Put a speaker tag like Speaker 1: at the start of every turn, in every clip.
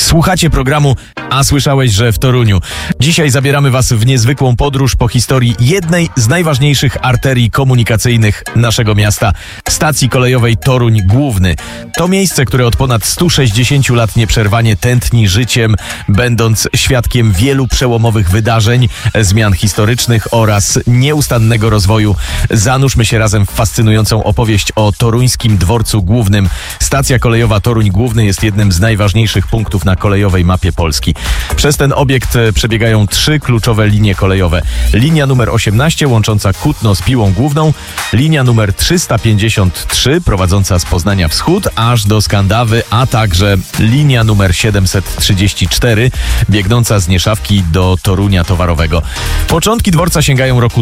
Speaker 1: Słuchacie programu A słyszałeś, że w Toruniu? Dzisiaj zabieramy Was w niezwykłą podróż po historii jednej z najważniejszych arterii komunikacyjnych naszego miasta, stacji kolejowej Toruń Główny. To miejsce, które od ponad 160 lat nieprzerwanie tętni życiem, będąc świadkiem wielu przełomowych wydarzeń, zmian historycznych oraz nieustannego rozwoju. Zanurzmy się razem w fascynującą opowieść o toruńskim dworcu głównym. Stacja kolejowa Toruń Główny jest jednym z najważniejszych punktów na kolejowej mapie Polski. Przez ten obiekt przebiegają 3 kluczowe linie kolejowe. Linia numer 18 łącząca Kutno z Piłą Główną, linia numer 353 prowadząca z Poznania wschód aż do Skandawy, a także linia numer 734 biegnąca z Nieszawki do Torunia Towarowego. Początki dworca sięgają roku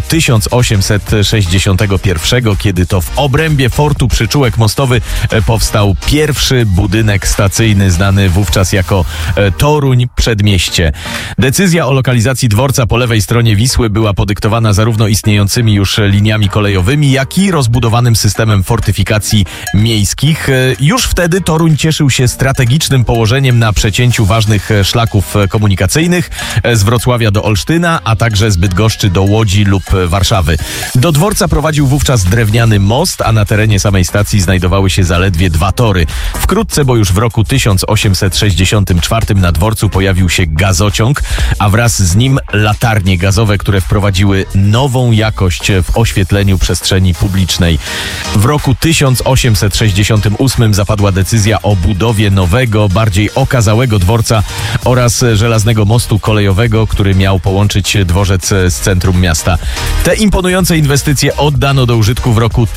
Speaker 1: 1861, kiedy to w obrębie fortu Przyczółek Mostowy powstał pierwszy budynek stacyjny, znany wówczas jako Toruń Przedmieście. Decyzja o lokalizacji dworca po lewej stronie Wisły była podyktowana zarówno istniejącymi już liniami kolejowymi, jak i rozbudowanym systemem fortyfikacji miejskich. Już wtedy Toruń cieszył się strategicznym położeniem na przecięciu ważnych szlaków komunikacyjnych z Wrocławia do Olsztyna, a także z Bydgoszczy do Łodzi lub Warszawy. Do dworca prowadził wówczas drewniany most, a na terenie samej stacji znajdowały się zaledwie 2 tory. Wkrótce, bo już w roku 1864 na dworcu pojawił się gazociąg, a wraz z nim latarnie gazowe, które wprowadziły nową jakość w oświetleniu przestrzeni publicznej. W roku 1868 zapadła decyzja o budowie nowego, bardziej okazałego dworca oraz żelaznego mostu kolejowego, który miał połączyć dworzec z centrum miasta. Te imponujące inwestycje oddano do użytku w roku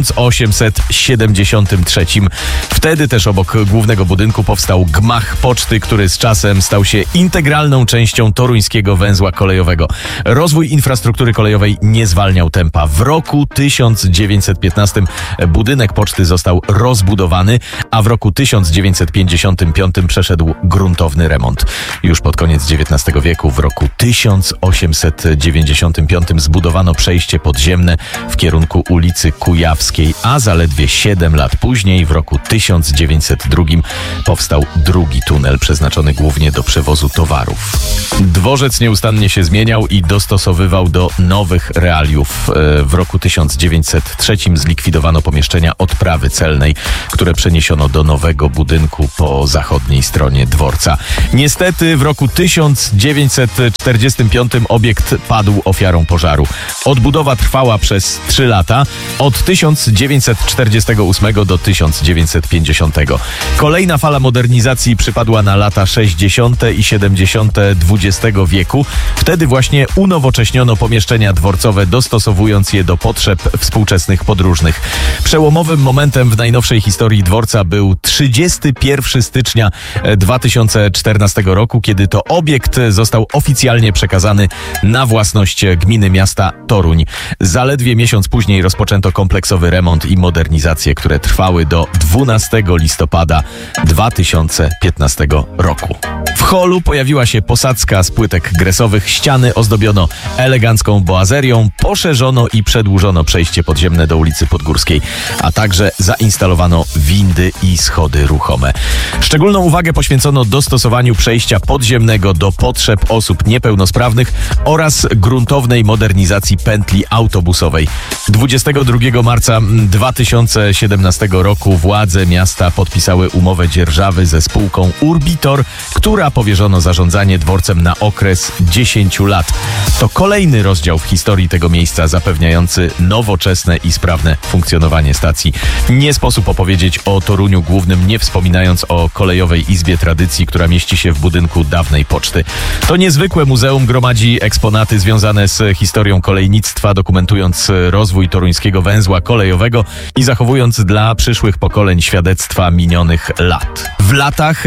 Speaker 1: 1873. Wtedy też obok głównego budynku powstał gmach poczty, który z czasem stał się integralną częścią toruńskiego węzła kolejowego. Rozwój infrastruktury kolejowej nie zwalniał tempa. W roku 1915 budynek poczty został rozbudowany, a w roku 1955 przeszedł gruntowny remont. Już pod koniec XIX wieku, w roku 1895 zbudowano przejście podziemne w kierunku ulicy Kujawskiej, a zaledwie 7 lat później, w roku 1902 powstał drugi tunel przeznaczony głównie do przewozu towarów. Dworzec nieustannie się zmieniał i dostosowywał do nowych realiów. W roku 1903 zlikwidowano pomieszczenia odprawy celnej, które przeniesiono do nowego budynku po zachodniej stronie dworca. Niestety w roku 1945 obiekt padł ofiarą pożaru. Odbudowa trwała przez 3 lata, od 1948 do 1950. Kolejna fala modernizacji przypadła na lata 60. i 70. XX wieku. Wtedy właśnie unowocześniono pomieszczenia dworcowe, dostosowując je do potrzeb współczesnych podróżnych. Przełomowym momentem w najnowszej historii dworca był 31 stycznia 2014 roku, kiedy to obiekt został oficjalnie przekazany na własność gminy miasta Toruń. Zaledwie miesiąc później rozpoczęto kompleksowy remont i modernizacje, które trwały do 12 listopada 2015 roku. W holu pojawiła się posadzka z płytek gresowych, ściany ozdobiono elegancką boazerią, poszerzono i przedłużono przejście podziemne do ulicy Podgórskiej, a także zainstalowano windy i schody ruchome. Szczególną uwagę poświęcono dostosowaniu przejścia podziemnego do potrzeb osób niepełnosprawnych oraz gruntownej modernizacji pętli autobusowej. 22 marca 2017 roku władze miasta podpisały umowę dzierżawy ze spółką Urbitor, która powierzono zarządzanie dworcem na okres 10 lat. To kolejny rozdział w historii tego miejsca, zapewniający nowoczesne i sprawne funkcjonowanie stacji. Nie sposób opowiedzieć o Toruniu Głównym, nie wspominając o Kolejowej Izbie Tradycji, która mieści się w budynku dawnej poczty. To niezwykłe muzeum gromadzi eksponaty związane z historią kolejnictwa, dokumentując rozwój toruńskiego węzła kolejowego i zachowując dla przyszłych pokoleń świadectwa minionych lat. W latach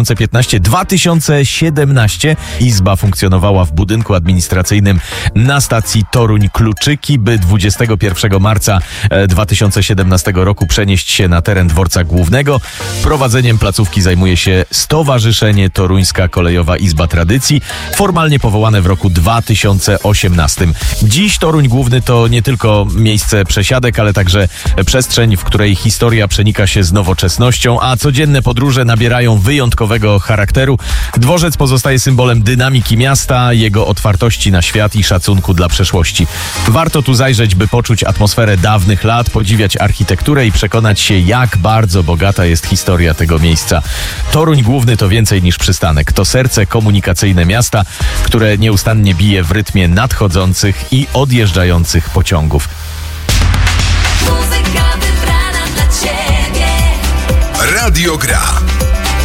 Speaker 1: 2015-2017 izba funkcjonowała w budynku administracyjnym na stacji Toruń-Kluczyki, by 21 marca 2017 roku przenieść się na teren dworca głównego. Prowadzeniem placówki zajmuje się Stowarzyszenie Toruńska Kolejowa Izba Tradycji, formalnie powołane w roku 2018. Dziś Toruń Główny to nie tylko miejsce przesiadek, ale także przestrzeń, w której historia przenika się z nowoczesnością, a codzienne podróże nabierają wyjątkowego charakteru. Dworzec pozostaje symbolem dynamiki miasta, jego otwartości na świat i szacunku dla przeszłości. Warto tu zajrzeć, by poczuć atmosferę dawnych lat, podziwiać architekturę i przekonać się, jak bardzo bogata jest historia tego miejsca. Toruń Główny to więcej niż przystanek. To serce komunikacyjne miasta, które nieustannie bije w rytmie nadchodzących i odjeżdżających pociągów.
Speaker 2: Muzyka wybrana dla Ciebie.
Speaker 3: Radio Gra.